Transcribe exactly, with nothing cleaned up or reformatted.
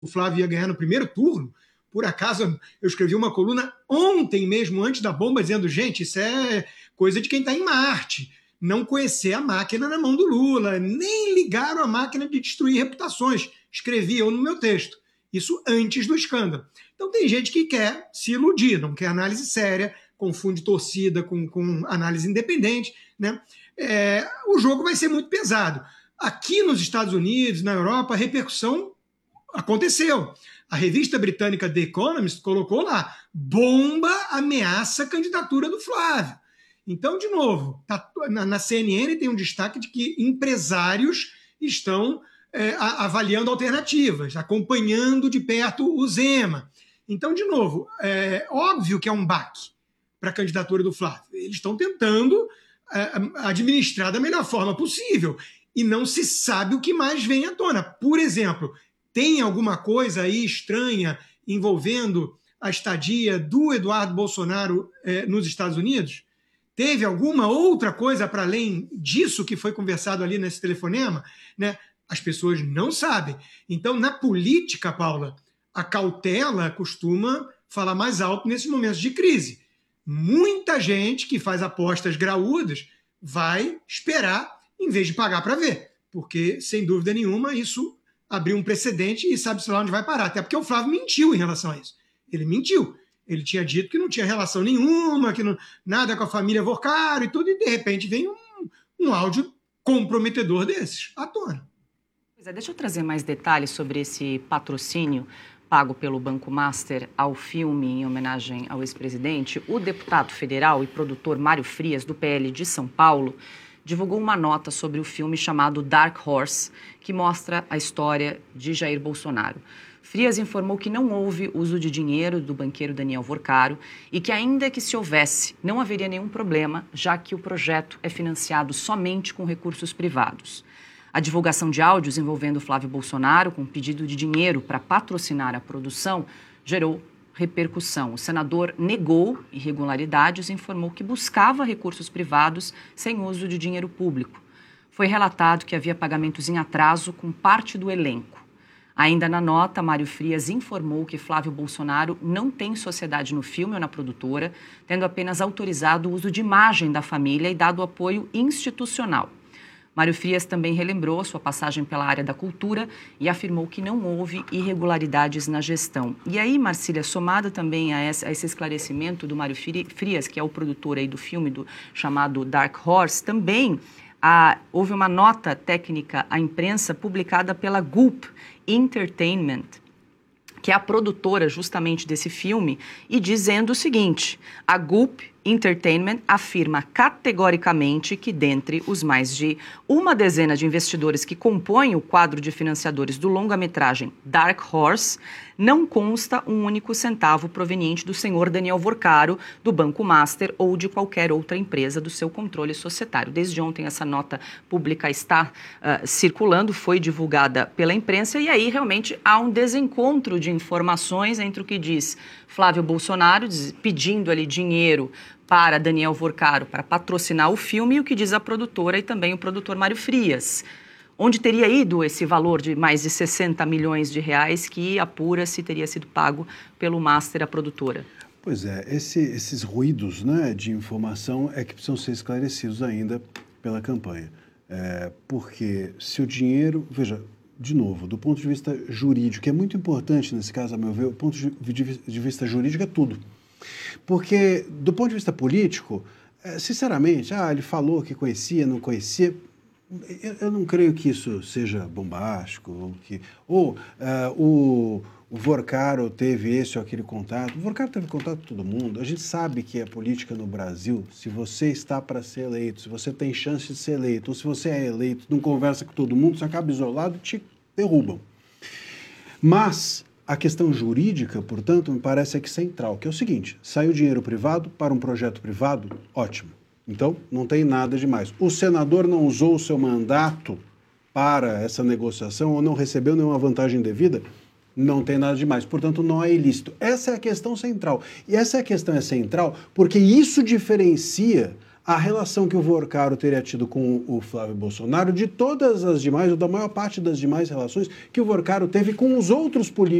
o Flávio ia ganhar no primeiro turno. Por acaso, eu escrevi uma coluna ontem mesmo, antes da bomba, dizendo, gente, isso é coisa de quem está em Marte. Não conhecer a máquina na mão do Lula, nem ligaram a máquina de destruir reputações. Escrevi eu no meu texto. Isso antes do escândalo. Então tem gente que quer se iludir, não quer análise séria, confunde torcida com, com análise independente, né? É, o jogo vai ser muito pesado. Aqui nos Estados Unidos, na Europa, a repercussão aconteceu. A revista britânica The Economist colocou lá, bomba ameaça a candidatura do Flávio. Então, de novo, tá, na, na C N N tem um destaque de que empresários estão é, a, avaliando alternativas, acompanhando de perto o Zema. Então, de novo, é óbvio que é um baque para a candidatura do Flávio. Eles estão tentando é, administrar da melhor forma possível e não se sabe o que mais vem à tona. Por exemplo, tem alguma coisa aí estranha envolvendo a estadia do Eduardo Bolsonaro eh, nos Estados Unidos? Teve alguma outra coisa para além disso que foi conversado ali nesse telefonema? Né? As pessoas não sabem. Então, na política, Paula, a cautela costuma falar mais alto nesses momentos de crise. Muita gente que faz apostas graúdas vai esperar em vez de pagar para ver, porque, sem dúvida nenhuma, isso abriu um precedente e sabe-se lá onde vai parar. Até porque o Flávio mentiu em relação a isso. Ele mentiu. Ele tinha dito que não tinha relação nenhuma, que não, nada com a família Vorcaro e tudo, e de repente vem um, um áudio comprometedor desses à tona. Pois é, deixa eu trazer mais detalhes sobre esse patrocínio pago pelo Banco Master ao filme em homenagem ao ex-presidente. O deputado federal e produtor Mário Frias, do P L de São Paulo, divulgou uma nota sobre o filme chamado Dark Horse, que mostra a história de Jair Bolsonaro. Frias informou que não houve uso de dinheiro do banqueiro Daniel Vorcaro e que, ainda que se houvesse, não haveria nenhum problema, já que o projeto é financiado somente com recursos privados. A divulgação de áudios envolvendo Flávio Bolsonaro, com pedido de dinheiro para patrocinar a produção, gerou repercussão. O senador negou irregularidades e informou que buscava recursos privados sem uso de dinheiro público. Foi relatado que havia pagamentos em atraso com parte do elenco. Ainda na nota, Mário Frias informou que Flávio Bolsonaro não tem sociedade no filme ou na produtora, tendo apenas autorizado o uso de imagem da família e dado apoio institucional. Mário Frias também relembrou sua passagem pela área da cultura e afirmou que não houve irregularidades na gestão. E aí, Marcília, somada também a esse, a esse esclarecimento do Mário Frias, que é o produtor aí do filme do, chamado Dark Horse, também a, houve uma nota técnica à imprensa publicada pela Gulp Entertainment, que é a produtora justamente desse filme, e dizendo o seguinte: a Gulp Entertainment afirma categoricamente que, dentre os mais de uma dezena de investidores que compõem o quadro de financiadores do longa-metragem Dark Horse, não consta um único centavo proveniente do senhor Daniel Vorcaro, do Banco Master ou de qualquer outra empresa do seu controle societário. Desde ontem essa nota pública está uh, circulando, foi divulgada pela imprensa, e aí realmente há um desencontro de informações entre o que diz Flávio Bolsonaro, pedindo ali dinheiro para Daniel Vorcaro para patrocinar o filme, e o que diz a produtora e também o produtor Mário Frias. Onde teria ido esse valor de mais de sessenta milhões de reais que apura-se teria sido pago pelo Master, a produtora? Pois é, esse, esses ruídos, né, de informação é que precisam ser esclarecidos ainda pela campanha. É, porque se o dinheiro... Veja, de novo, do ponto de vista jurídico, que é muito importante nesse caso, a meu ver, o ponto de vista jurídico é tudo. Porque, do ponto de vista político, sinceramente, ah, ele falou que conhecia, não conhecia, eu, eu não creio que isso seja bombástico, ou que ou, uh, o, o Vorcaro teve esse ou aquele contato. O Vorcaro teve contato com todo mundo. A gente sabe que a política no Brasil, se você está para ser eleito, se você tem chance de ser eleito, ou se você é eleito, não conversa com todo mundo, você acaba isolado e te derrubam. Mas a questão jurídica, portanto, me parece aqui central, que é o seguinte: saiu dinheiro privado para um projeto privado, ótimo. Então, não tem nada demais. O senador não usou o seu mandato para essa negociação ou não recebeu nenhuma vantagem devida, não tem nada demais. Portanto, não é ilícito. Essa é a questão central. E essa é a questão é central porque isso diferencia a relação que o Vorcaro teria tido com o Flávio Bolsonaro, de todas as demais, ou da maior parte das demais relações que o Vorcaro teve com os outros políticos